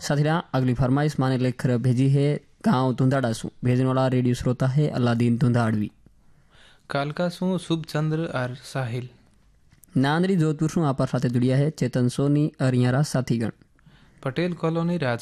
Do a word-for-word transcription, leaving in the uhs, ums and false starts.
साथिया अगली फरमाइश माने लेकर भेजी है गांव धुंधाड़ा सु। भेजने वाला रेडियो श्रोता है अलादीन धुंधाड़वी। कालका सु शुभ चंद्र और साहिल। नांदरी जोधपुर सु आप साथे जुड़िया है चेतन सोनी और यहाँ साथीगण। पटेल कॉलोनी राज